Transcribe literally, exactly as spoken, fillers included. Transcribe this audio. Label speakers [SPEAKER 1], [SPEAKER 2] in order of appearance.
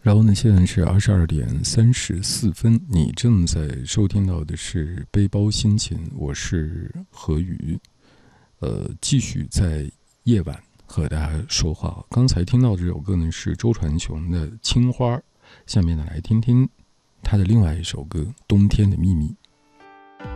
[SPEAKER 1] 然后呢，现在是二十二点三十四分，你正在收听到的是背包心情，我是何宇，呃，继续在夜晚和大家说话。刚才听到这首歌呢是周传雄的《青花》，下面呢来听听他的另外一首歌《冬天的秘密》。